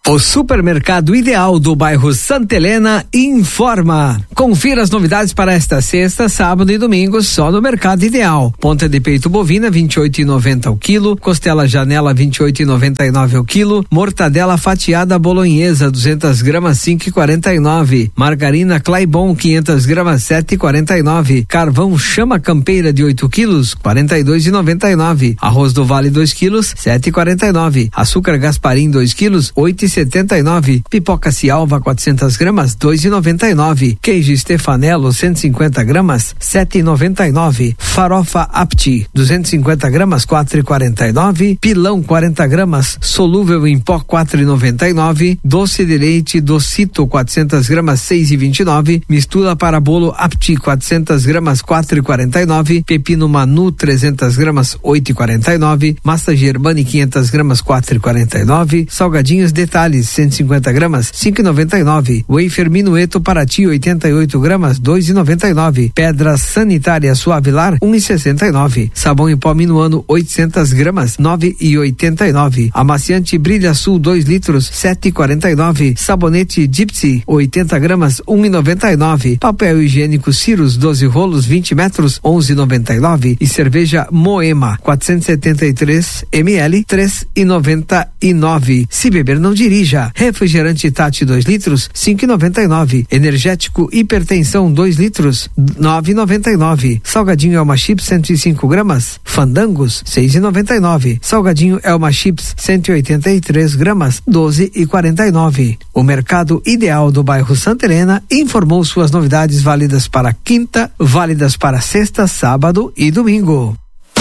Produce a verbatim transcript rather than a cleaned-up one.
O Supermercado Ideal do bairro Santa Helena informa. Confira as novidades para esta sexta, sábado e domingo só no Mercado Ideal. Ponta de peito bovina vinte e oito e noventa o quilo, costela janela vinte e oito e noventa e nove o quilo, mortadela fatiada bolonhesa duzentas gramas cinco e quarenta e nove, margarina Claibon quinhentas gramas sete e quarenta e nove, carvão Chama Campeira de oito quilos quarenta e dois e noventa e nove, arroz do Vale dois quilos sete e quarenta e nove, açúcar Gasparim dois quilos oito e setenta e nove, pipoca Cialva quatrocentas gramas dois e noventa e nove, queijo Stefanello cento e cinquenta gramas sete e noventa e nove, farofa Apti duzentos e cinquenta gramas quatro e quarenta e nove, pilão quarenta gramas solúvel em pó quatro e noventa e nove, doce de leite Docito quatrocentas gramas seis e vinte e nove, mistura para bolo Apti quatrocentas gramas quatro e quarenta e nove, pepino Manu trezentas gramas oito e quarenta e nove, massa Germani quinhentas gramas quatro e quarenta e nove, salgadinhos Detalhes cento e cinquenta gramas cinco e noventa e nove, wafer Minueto Paraty oitenta e oito gramas dois e noventa e nove, pedra sanitária Suavilar um e sessenta e nove, sabão em pó Minuano oitocentas gramas nove e oitenta e nove, amaciante Brilha Sul dois litros sete e quarenta e nove, sabonete Gypsy oitenta gramas um e noventa e nove, papel higiênico Cirus doze rolos vinte metros onze e noventa e nove e cerveja Moema quatrocentos e setenta e três mililitros três e noventa e nove. Se beber não dirija. Refrigerante Tati dois litros cinco e noventa e nove, energético Hipertensão dois litros nove e noventa e nove, salgadinho Elma Chips cento e cinco gramas Fandangos seis e noventa e nove, salgadinho Elma Chips cento e oitenta e três gramas doze e quarenta e nove. O Mercado Ideal do bairro Santa Helena informou suas novidades válidas para quinta, válidas para sexta, sábado e domingo.